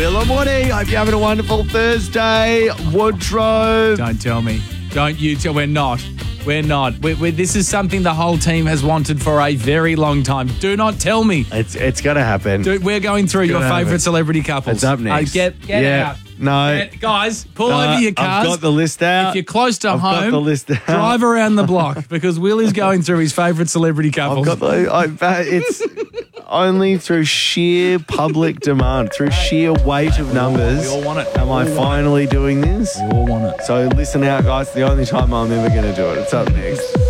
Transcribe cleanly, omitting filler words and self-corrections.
Will and Woody. Hope you're having a wonderful Thursday. Woodrow. Don't tell me. Don't you tell. We're not. We're not. This is something the whole team has wanted for a very long time. Do not tell me. It's going to happen. Dude, we're going through your favourite celebrity couples. It's up next. Get out. No. Guys, pull over your cars. I've got the list out. If you're close to home, got the list out. drive around the block because Will is going through his favourite celebrity couples. It's only through sheer public demand, through sheer weight of numbers. We all want it. Am I finally doing this? We all want it. So listen out, guys. The only time I'm ever going to do it. It's up next.